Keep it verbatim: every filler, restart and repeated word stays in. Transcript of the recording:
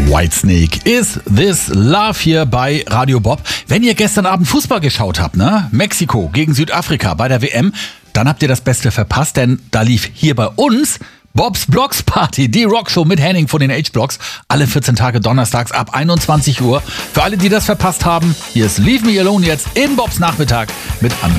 Whitesnake, Is This Love hier bei Radio Bob. Wenn ihr gestern Abend Fußball geschaut habt, ne? Mexiko gegen Südafrika bei der W M, dann habt ihr das Beste verpasst, denn da lief hier bei uns Bobs Blocks Party, die Rockshow mit Henning von den H-Blocks, alle vierzehn Tage donnerstags ab einundzwanzig Uhr. Für alle, die das verpasst haben, hier ist Leave Me Alone jetzt in Bobs Nachmittag mit Anne.